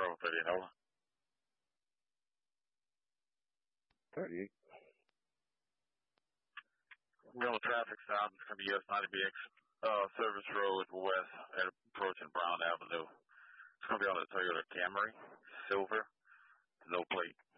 30, over. 38. Real traffic stop from US 90BX Service Road West at approaching Brown Avenue. It's going to be on the Toyota Camry, silver, no plate.